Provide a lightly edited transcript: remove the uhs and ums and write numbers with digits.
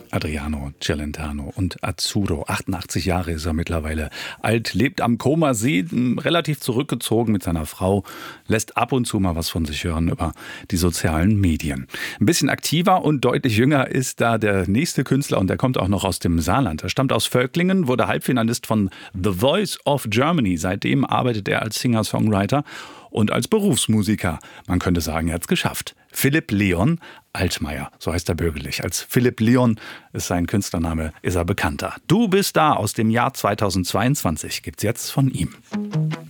Adriano Celentano und Azzurro. 88 Jahre ist er mittlerweile alt, lebt am Comer See, relativ zurückgezogen mit seiner Frau, lässt ab und zu mal was von sich hören über die sozialen Medien. Ein bisschen aktiver und deutlich jünger ist da der nächste Künstler und der kommt auch noch aus dem Saarland. Er stammt aus Völklingen, wurde Halbfinalist von The Voice of Germany. Seitdem arbeitet er als Singer-Songwriter und als Berufsmusiker. Man könnte sagen, er hat es geschafft. Philipp Leon Altmaier, so heißt er bürgerlich. Als Philipp Leon ist sein Künstlername, ist er bekannter. Du bist da aus dem Jahr 2022, gibt's jetzt von ihm.